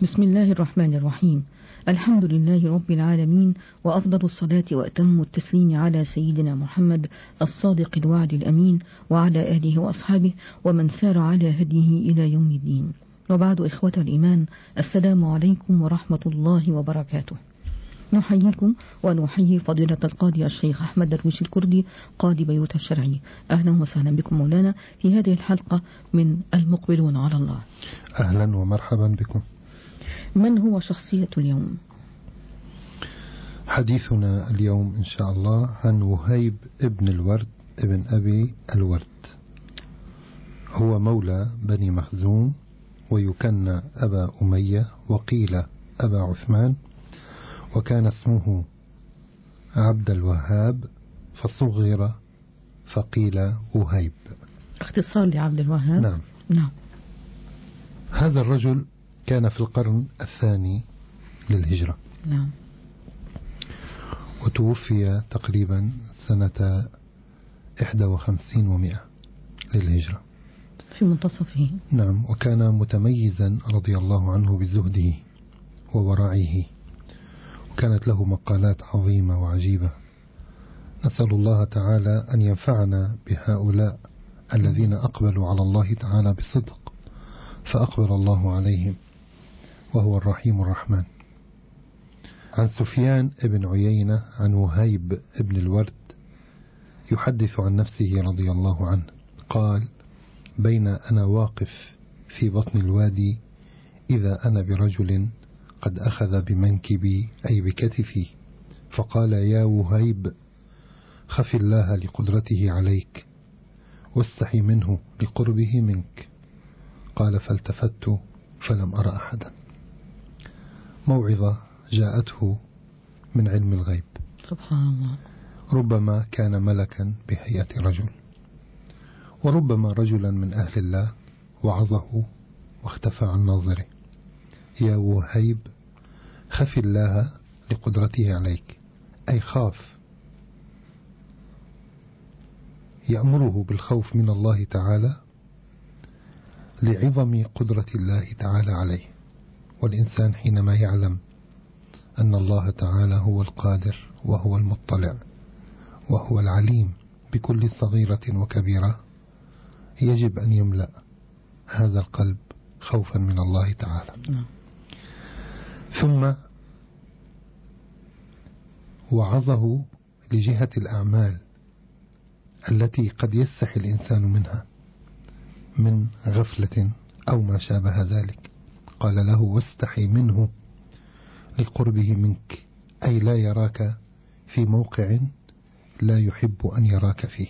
بسم الله الرحمن الرحيم. الحمد لله رب العالمين، وأفضل الصلاة وأتم التسليم على سيدنا محمد الصادق الوعد الأمين، وعلى آله وأصحابه ومن سار على هديه إلى يوم الدين. وبعد، إخوة الإيمان، السلام عليكم ورحمة الله وبركاته. نحييكم ونحيي فضيلة القاضي الشيخ أحمد درويش الكردي قاضي بيروت الشرعي. أهلا وسهلا بكم مولانا في هذه الحلقة من المقبلون على الله. أهلا ومرحبا بكم. من هو شخصية اليوم؟ حديثنا اليوم إن شاء الله عن وهيب ابن الورد ابن أبي الورد. هو مولى بني مخزوم، ويكنى أبا أمية، وقيل أبا عثمان، وكان اسمه عبد الوهاب، فصغر فقيل وهيب، اختصار لعبد الوهاب. نعم. هذا الرجل كان في القرن الثاني للهجرة. نعم. وتوفي تقريبا سنة 51 و100 للهجرة، في منتصفه. نعم. وكان متميزا رضي الله عنه بزهده وورعه، وكانت له مقالات عظيمة وعجيبة. نسأل الله تعالى أن ينفعنا بهؤلاء الذين أقبلوا على الله تعالى بصدق، فأقبل الله عليهم، وهو الرحيم الرحمن. عن سفيان بن عيينة عن وهيب بن الورد يحدث عن نفسه رضي الله عنه قال: بين أنا واقف في بطن الوادي إذا أنا برجل قد أخذ بمنكبي أي بكتفي، فقال: يا وهيب، خف الله لقدرته عليك، واستحي منه لقربه منك. قال: فالتفت فلم أرى أحدا. موعظة جاءته من علم الغيب. سبحان الله. ربما كان ملكا بهيئة رجل، وربما رجلا من أهل الله وعظه واختفى عن نظره. يا وهيب، خف الله لقدرته عليك، أي خاف، يأمره بالخوف من الله تعالى لعظم قدرة الله تعالى عليه. والإنسان حينما يعلم أن الله تعالى هو القادر وهو المطلع وهو العليم بكل صغيرة وكبيرة، يجب أن يملأ هذا القلب خوفا من الله تعالى. ثم وعظه لجهة الأعمال التي قد يستحي الإنسان منها من غفلة أو ما شابه ذلك. قال له: واستحي منه لقربه منك، أي لا يراك في موقع لا يحب أن يراك فيه.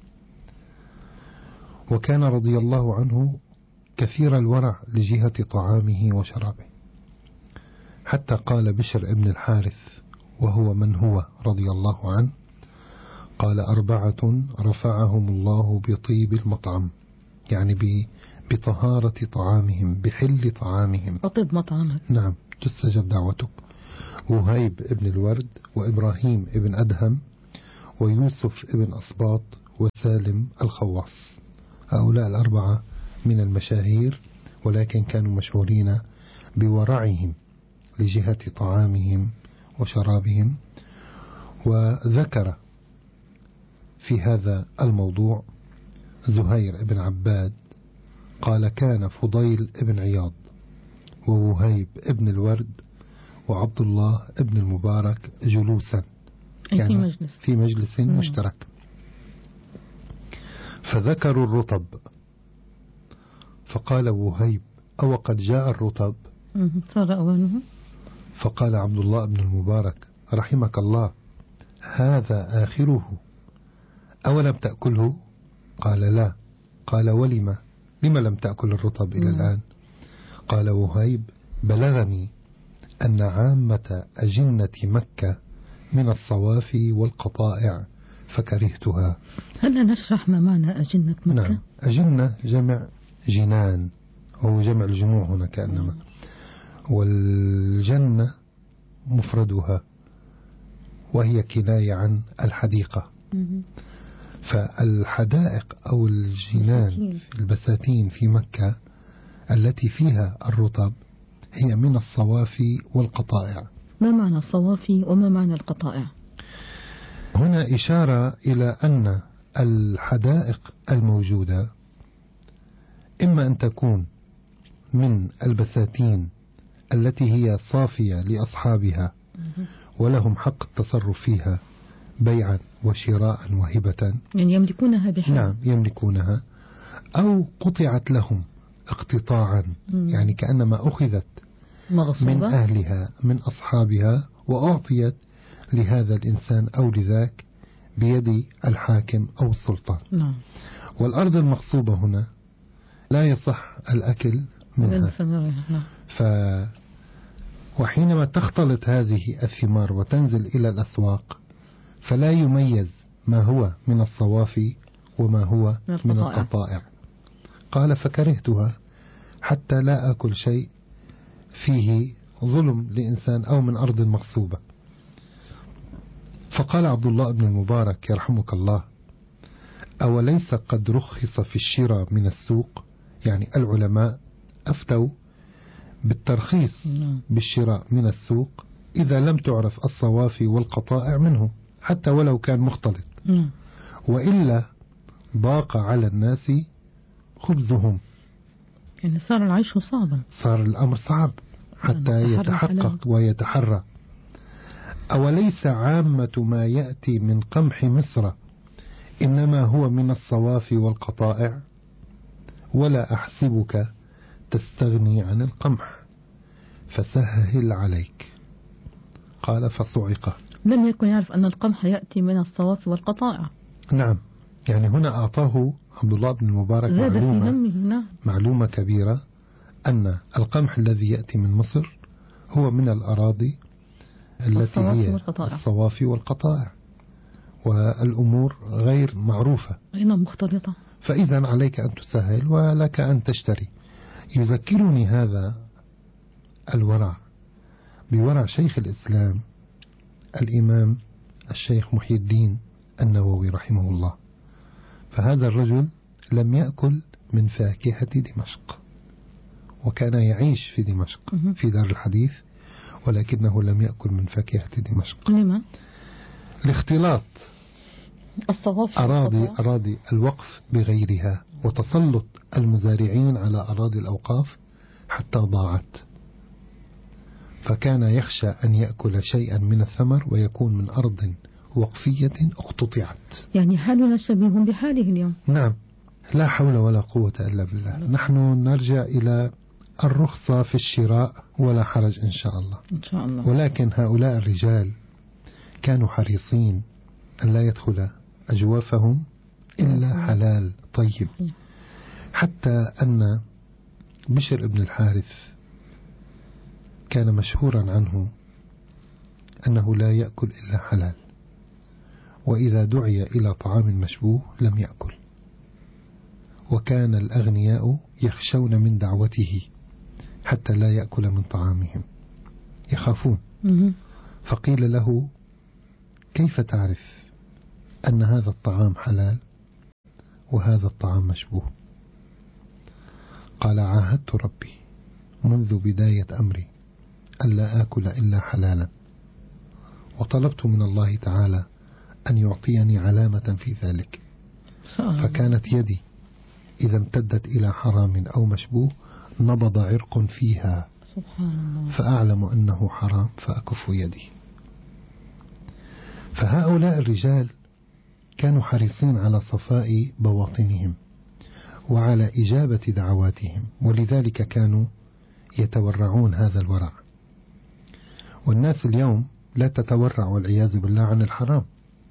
وكان رضي الله عنه كثير الورع لجهة طعامه وشرابه، حتى قال بشر ابن الحارث وهو من هو رضي الله عنه، قال: 4 رفعهم الله بطيب المطعم، يعني بطهارة طعامهم، بحل طعامهم. أطيب مطعمك. نعم، تستجب دعوتك. وهيب ابن الورد، وإبراهيم ابن أدهم، ويوسف ابن أصباط، وسالم الخواص. هؤلاء 4 من المشاهير، ولكن كانوا مشهورين بورعهم لجهة طعامهم وشرابهم. وذكر في هذا الموضوع زهير ابن عباد قال: كان فضيل ابن عياض ووهيب ابن الورد وعبد الله ابن المبارك جلوسا، يعني في مجلس مشترك، فذكروا الرطب، فقال وهيب: أو قد جاء الرطب؟ صار أوانه. فقال عبد الله بن المبارك: رحمك الله، هذا آخره، أولم تأكله؟ قال: لا. قال: لما لم تأكل الرطب إلى الآن؟ قال وهيب: بلغني أن عامة أجنة مكة من الصوافي والقطائع فكرهتها. هل نشرح ما معنى أجنة مكة؟ نعم، أجنة جمع جنان، هو جمع الجموع هنا كأنما، والجنة مفردها، وهي كناية عن الحديقة. فالحدائق أو الجنان، البساتين في مكة التي فيها الرطب هي من الصوافي والقطائع. ما معنى الصوافي وما معنى القطائع؟ هنا إشارة إلى أن الحدائق الموجودة إما أن تكون من البساتين التي هي صافية لأصحابها ولهم حق التصرف فيها بيعا وشراء وهبة، يعني يملكونها بحق. نعم يملكونها، أو قطعت لهم اقتطاعا، يعني كأنما أخذت مغصوبة من أهلها من أصحابها وأعطيت لهذا الإنسان أو لذاك بيد الحاكم أو السلطان. نعم. والأرض المغصوبة هنا لا يصح الأكل منها. نعم. وحينما تختلط هذه الثمار وتنزل إلى الأسواق فلا يميز ما هو من الصوافي وما هو من القطائع. قال فكرهتها حتى لا أكل شيء فيه ظلم لإنسان أو من أرض مغصوبة. فقال عبد الله بن المبارك يرحمك الله: أوليس قد رخص في الشراء من السوق؟ يعني العلماء أفتوا بالترخيص بالشراء من السوق إذا لم تعرف الصوافي والقطائع منه حتى ولو كان مختلط، وإلا ضاق على الناس خبزهم. يعني صار العيش صعبا، صار الأمر صعب حتى يتحقق ويتحرى. أوليس عامة ما يأتي من قمح مصر إنما هو من الصوافي والقطائع؟ ولا أحسبك تستغني عن القمح فسهل عليك. قال فصعق. لم يكن يعرف أن القمح يأتي من الصوافي والقطائع. نعم، يعني هنا أعطاه عبد الله بن المبارك معلومة كبيرة، أن القمح الذي يأتي من مصر هو من الأراضي التي هي الصوافي والقطائع، والأمور غير معروفة هنا مختلطة، فإذا عليك أن تسهل ولك أن تشتري. يذكرني هذا الورع بورع شيخ الإسلام الإمام الشيخ محي الدين النووي رحمه الله. فهذا الرجل لم يأكل من فاكهة دمشق، وكان يعيش في دمشق في دار الحديث، ولكنه لم يأكل من فاكهة دمشق. لما؟ لاختلاط أراضي الوقف بغيرها وتسلط المزارعين على أراضي الأوقاف حتى ضاعت، فكان يخشى أن يأكل شيئا من الثمر ويكون من أرض وقفية اقتطعت. يعني حالنا شبيه بحاله اليوم. نعم، لا حول ولا قوة إلا بالله. نحن نرجع إلى الرخصة في الشراء ولا حرج إن شاء الله. إن شاء الله. ولكن هؤلاء الرجال كانوا حريصين أن لا يدخل أجوافهم إلا حلال طيب، حتى أن بشر ابن الحارث كان مشهورا عنه أنه لا يأكل إلا حلال، وإذا دعي إلى طعام مشبوه لم يأكل، وكان الأغنياء يخشون من دعوته حتى لا يأكل من طعامهم، يخافون. فقيل له: كيف تعرف أن هذا الطعام حلال وهذا الطعام مشبوه؟ قال: عاهدت ربي منذ بداية أمري ألا آكل إلا حلالا، وطلبت من الله تعالى أن يعطيني علامة في ذلك، فكانت يدي إذا امتدت إلى حرام أو مشبوه نبض عرق فيها، سبحان الله، فأعلم أنه حرام فأكف يدي. فهؤلاء الرجال كانوا حريصين على صفاء بواطنهم وعلى إجابة دعواتهم، ولذلك كانوا يتورعون هذا الورع. والناس اليوم لا تتورع والعياذ بالله عن الحرام،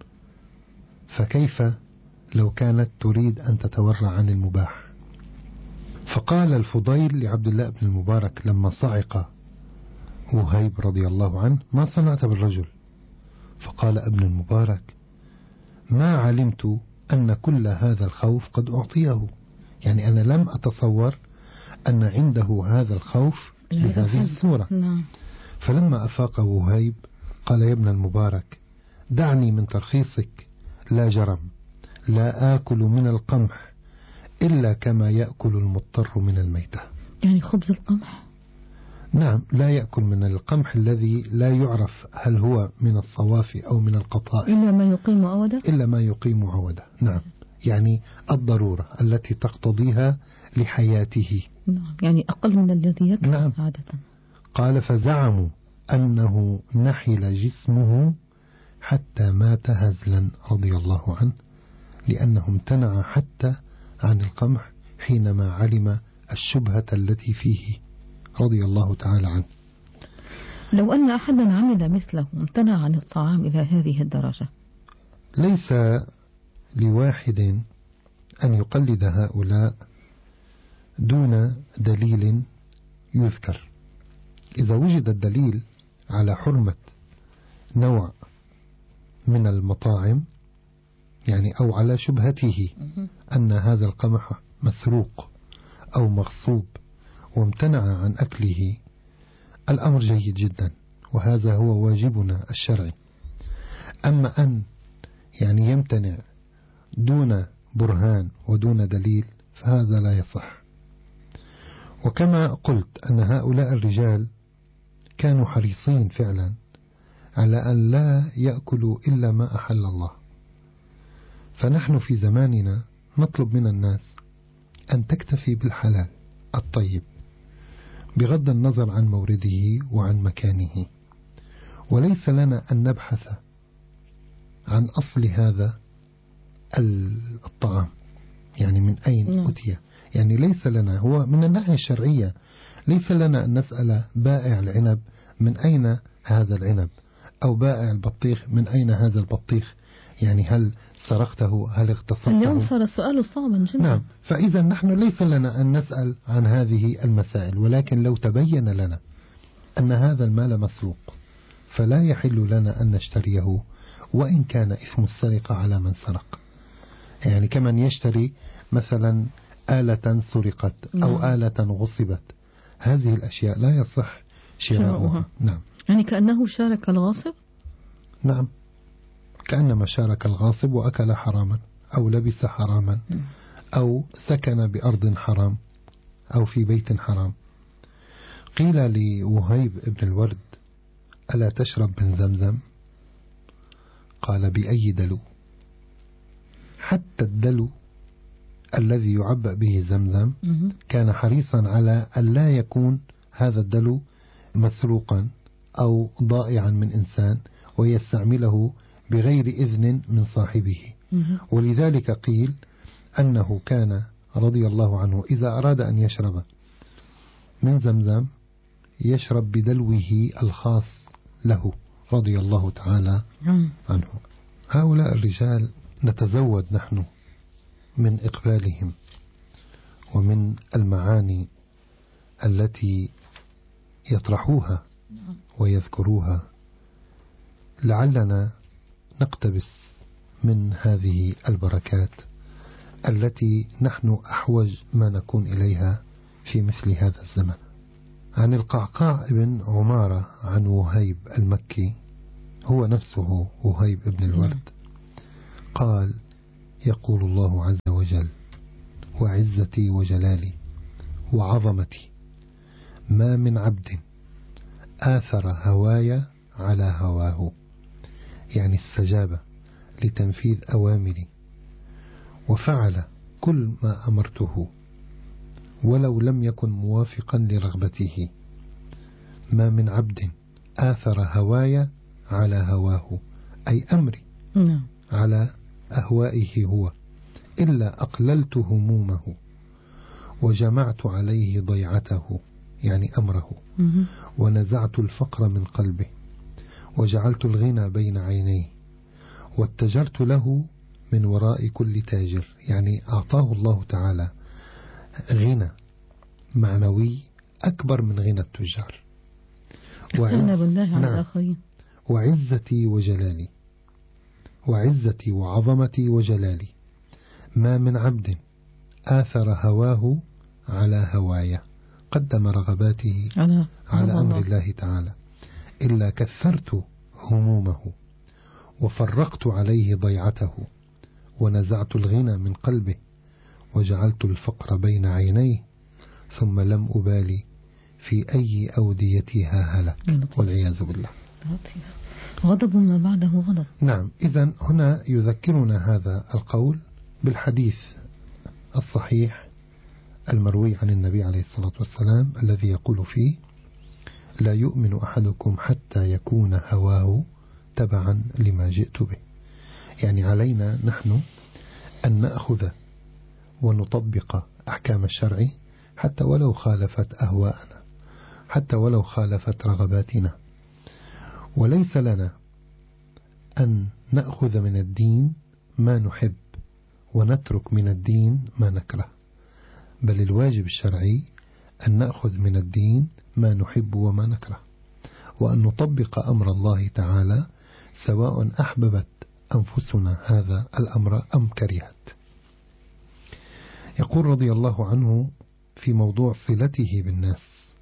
فكيف لو كانت تريد أن تتورع عن المباح؟ فقال الفضيل لعبد الله بن المبارك لما صعق وهيب رضي الله عنه: ما صنعت بالرجل؟ فقال ابن المبارك: ما علمت أن كل هذا الخوف قد أعطيه، يعني أنا لم أتصور أن عنده هذا الخوف بهذه الصورة. فلما أفاق وهيب قال: يا ابن المبارك دعني من ترخيصك، لا جرم، لا آكل من القمح إلا كما يأكل المضطر من الميتة. يعني خبز القمح؟ نعم، لا يأكل من القمح الذي لا يعرف هل هو من الصوافي أو من القطائع إلا ما يقيم عودة. إلا ما يقيم عودة. نعم، يعني الضرورة التي تقتضيها لحياته. نعم، يعني أقل من الذي يكفي. نعم. عادة. قال فزعموا أنه نحل جسمه حتى مات هزلا رضي الله عنه، لأنه امتنع حتى عن القمح حينما علم الشبهة التي فيه رضي الله تعالى عنه. لو أن أحدا عمل مثله امتنع عن الطعام إلى هذه الدرجة، ليس لواحد أن يقلد هؤلاء دون دليل يذكر. إذا وجد الدليل على حرمة نوع من المطاعم، يعني أو على شبهته أن هذا القمح مسروق أو مغصوب وامتنع عن أكله، الأمر جيد جدا، وهذا هو واجبنا الشرعي. أما أن يعني يمتنع دون برهان ودون دليل فهذا لا يصح. وكما قلت أن هؤلاء الرجال كانوا حريصين فعلا على أن لا يأكلوا إلا ما أحل الله. فنحن في زماننا نطلب من الناس أن تكتفي بالحلال الطيب بغض النظر عن مورده وعن مكانه، وليس لنا أن نبحث عن أصل هذا الطعام، يعني من أين أتي. يعني ليس لنا، هو من الناحية الشرعية ليس لنا أن نسأل بائع العنب من أين هذا العنب، أو بائع البطيخ من أين هذا البطيخ، يعني هل سرقته، هل اغتصبته. اليوم صار السؤال صعبا جدا. نعم، فإذا نحن ليس لنا أن نسأل عن هذه المسائل، ولكن لو تبين لنا أن هذا المال مسروق فلا يحل لنا أن نشتريه، وإن كان إثم السرقة على من سرق. يعني كمن يشتري مثلا آلة سرقت أو آلة غصبت، هذه الأشياء لا يصح شراؤها. نعم، يعني كأنه شارك الغاصب. نعم، كأنما شارك الغاصب وأكل حراما أو لبس حراما أو سكن بأرض حرام أو في بيت حرام. قيل لوهيب ابن الورد: ألا تشرب من زمزم؟ قال: بأي دلو؟ حتى الدلو الذي يعبأ به زمزم كان حريصا على أن لا يكون هذا الدلو مسروقا أو ضائعا من إنسان ويستعمله بغير إذن من صاحبه. ولذلك قيل أنه كان رضي الله عنه إذا أراد أن يشرب من زمزم يشرب بدلوه الخاص له رضي الله تعالى عنه. هؤلاء الرجال نتزود نحن من إقبالهم ومن المعاني التي يطرحوها ويذكروها، لعلنا نقتبس من هذه البركات التي نحن أحوج ما نكون إليها في مثل هذا الزمن. عن القعقاع بن عمارة عن وهيب المكي، هو نفسه وهيب ابن الورد، قال: يقول الله عز وجل: وعزتي وجلالي وعظمتي ما من عبد آثر هواي على هواه، يعني استجاب لتنفيذ أوامري وفعل كل ما أمرته ولو لم يكن موافقا لرغبته. ما من عبد آثر هواي على هواه، أي أمري على أهوائه هو، إلا أقللت همومه وجمعت عليه ضيعته، يعني أمره، ونزعت الفقر من قلبه وجعلت الغنى بين عينيه واتجرت له من وراء كل تاجر. يعني أعطاه الله تعالى غنى معنوي أكبر من غنى التجار. وعزتي وجلالي، وعزتي وعظمتي وجلالي ما من عبد آثر هواه على هوايا، قدم رغباته على أمر الله تعالى، إلا كثرت همومه وفرقت عليه ضيعته ونزعت الغنى من قلبه وجعلت الفقر بين عينيه، ثم لم أبالي في أي أوديتها هلك والعياذ بالله. غضب ما بعده غضب. نعم. إذن هنا يذكرنا هذا القول بالحديث الصحيح المروي عن النبي عليه الصلاة والسلام الذي يقول فيه: لا يؤمن أحدكم حتى يكون هواه تبعا لما جئت به. يعني علينا نحن أن نأخذ ونطبق أحكام الشرع حتى ولو خالفت أهواءنا، حتى ولو خالفت رغباتنا. وليس لنا أن نأخذ من الدين ما نحب ونترك من الدين ما نكره، بل الواجب الشرعي أن نأخذ من الدين ما نحب وما نكره، وأن نطبق أمر الله تعالى سواء أحببت أنفسنا هذا الأمر أم كرهت. يقول رضي الله عنه في موضوع صلته بالناس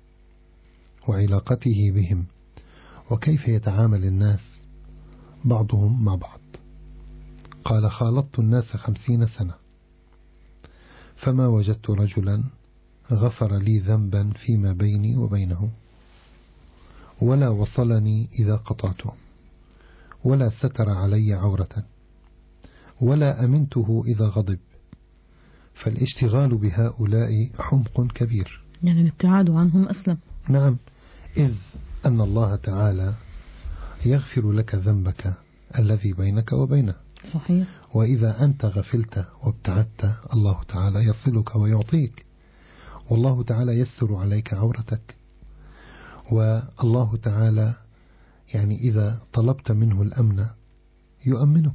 وعلاقته بهم وكيف يتعامل الناس بعضهم مع بعض، قال: خالطت الناس 50 سنة فما وجدت رجلا غفر لي ذنبا فيما بيني وبينه، ولا وصلني إذا قطعته، ولا ستر علي عورة، ولا أمنته إذا غضب. فالاشتغال بهؤلاء حمق كبير. يعني الابتعاد عنهم أسلم. نعم، إذ أن الله تعالى يغفر لك ذنبك الذي بينك وبينه. صحيح. وإذا أنت غفلت وابتعدت الله تعالى يصلك ويعطيك، والله تعالى يسر عليك عورتك، والله تعالى يعني إذا طلبت منه الأمن يؤمنك.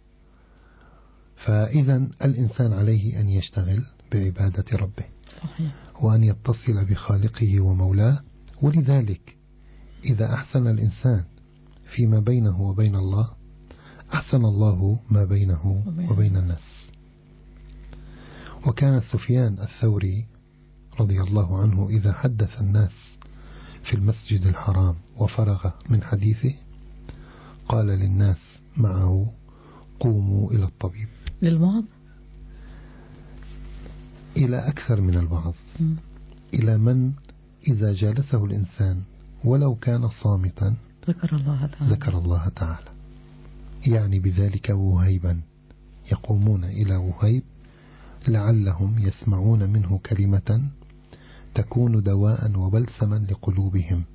فإذا الإنسان عليه أن يشتغل بعبادة ربه. صحيح. وأن يتصل بخالقه ومولاه. ولذلك إذا أحسن الإنسان فيما بينه وبين الله أحسن الله ما بينه وبين الناس. وكان سفيان الثوري رضي الله عنه إذا حدث الناس في المسجد الحرام وفرغ من حديثه قال للناس معه: قوموا إلى الطبيب. للوعظ؟ إلى أكثر من الوعظ. إلى من إذا جالسه الإنسان ولو كان صامتا ذكر الله تعالى. يعني بذلك وهيبا، يقومون إلى وهيب لعلهم يسمعون منه كلمة تكون دواء وبلسما لقلوبهم.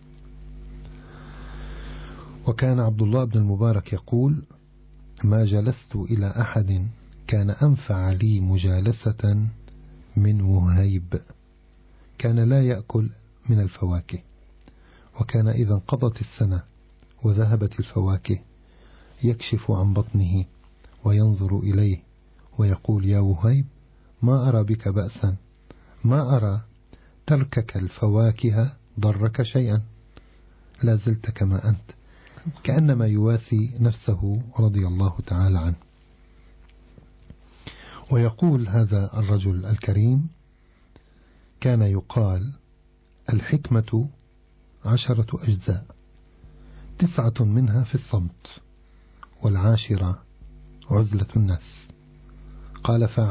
وكان عبد الله بن المبارك يقول: ما جلست إلى أحد كان أنفع لي مجالسة من وهيب، كان لا يأكل من الفواكه، وكان إذا انقضت السنة وذهبت الفواكه يكشف عن بطنه وينظر إليه ويقول: يا وهيب، ما أرى بك بأسا، ما أرى تركك الفواكه ضرك شيئا، لا زلت كما أنت، كأنما يواسي نفسه رضي الله تعالى عنه. ويقول هذا الرجل الكريم: كان يقال الحكمة 10 أجزاء، 9 منها في الصمت، والعاشرة عزلة الناس. قال: